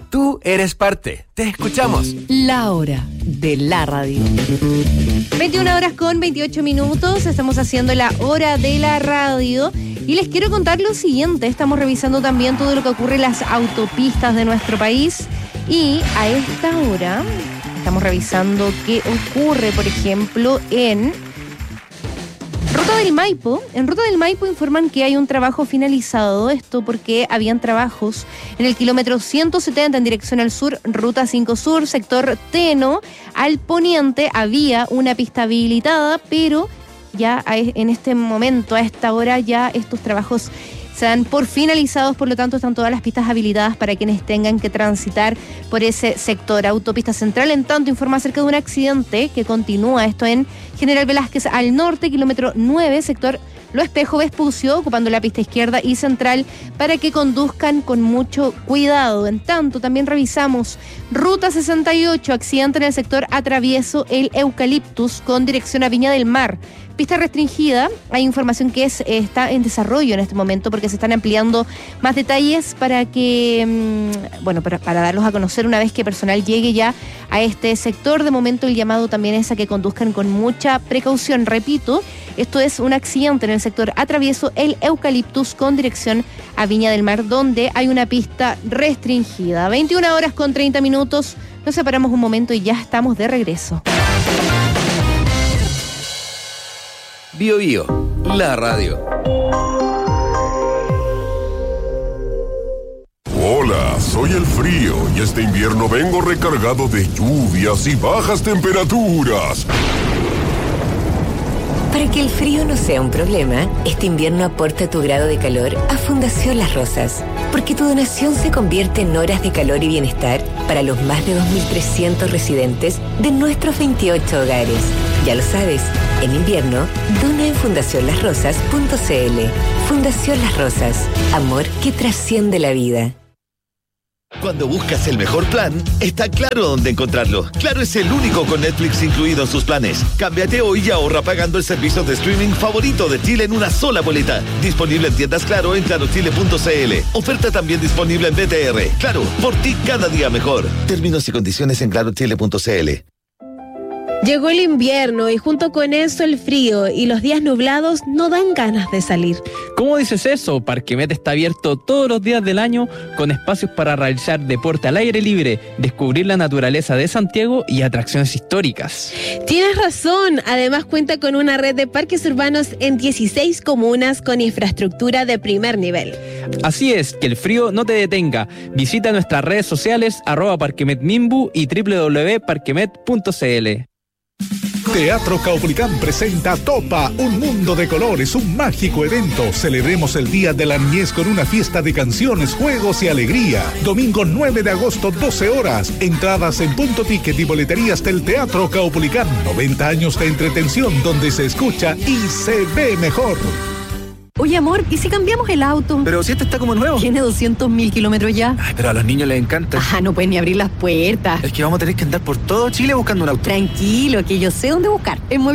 Tú eres parte. Te escuchamos. La hora de la radio. 21:28. Estamos haciendo la hora de la radio. Y les quiero contar lo siguiente. Estamos revisando también todo lo que ocurre en las autopistas de nuestro país. Y a esta hora estamos revisando qué ocurre, por ejemplo, en Ruta del Maipo. En Ruta del Maipo informan que hay un trabajo finalizado. Esto porque habían trabajos en el kilómetro 170 en dirección al sur, Ruta 5 Sur, sector Teno. Al poniente había una pista habilitada, pero ya en este momento, a esta hora, ya estos trabajos se dan por finalizados, por lo tanto están todas las pistas habilitadas para quienes tengan que transitar por ese sector. Autopista Central, en tanto, informa acerca de un accidente que continúa, esto en General Velázquez al norte, kilómetro 9, sector Lo Espejo Vespucio, ocupando la pista izquierda y central para que conduzcan con mucho cuidado. En tanto, también revisamos Ruta 68, accidente en el sector Atravieso el Eucaliptus con dirección a Viña del Mar. Pista restringida, hay información que está en desarrollo en este momento porque se están ampliando más detalles para que, para darlos a conocer una vez que personal llegue ya a este sector. De momento el llamado también es a que conduzcan con mucha precaución. Repito, esto es un accidente en el sector Atravieso el Eucaliptus con dirección a Viña del Mar, donde hay una pista restringida. 21:30. Nos separamos un momento y ya estamos de regreso. Bio Bio, la radio. Hola, soy el frío y este invierno vengo recargado de lluvias y bajas temperaturas. Para que el frío no sea un problema, este invierno aporta tu grado de calor a Fundación Las Rosas, porque tu donación se convierte en horas de calor y bienestar para los más de 2.300 residentes de nuestros 28 hogares. Ya lo sabes, en invierno, dona en fundacionlasrosas.cl. Fundación Las Rosas, amor que trasciende la vida. Cuando buscas el mejor plan, está Claro dónde encontrarlo. Claro es el único con Netflix incluido en sus planes. Cámbiate hoy y ahorra pagando el servicio de streaming favorito de Chile en una sola boleta. Disponible en tiendas Claro en clarochile.cl. Oferta también disponible en BTR. Claro, por ti cada día mejor. Términos y condiciones en clarochile.cl. Llegó el invierno y junto con eso el frío y los días nublados no dan ganas de salir. ¿Cómo dices eso? Parquemet está abierto todos los días del año con espacios para realizar deporte al aire libre, descubrir la naturaleza de Santiago y atracciones históricas. Tienes razón, además cuenta con una red de parques urbanos en 16 comunas con infraestructura de primer nivel. Así es, que el frío no te detenga. Visita nuestras redes sociales @parquemetmimbu y www.parquemet.cl. Teatro Caupolicán presenta Topa, un mundo de colores, un mágico evento. Celebremos el Día de la Niñez con una fiesta de canciones, juegos y alegría. Domingo 9 de agosto, 12 horas. Entradas en Punto Ticket y boleterías del Teatro Caupolicán. 90 años de entretención donde se escucha y se ve mejor. Oye, amor, ¿y si cambiamos el auto? Pero si este está como nuevo. Tiene 200.000 kilómetros ya. Ay, pero a los niños les encanta. No pueden ni abrir las puertas. Es que vamos a tener que andar por todo Chile buscando un auto. Tranquilo, que yo sé dónde buscar. En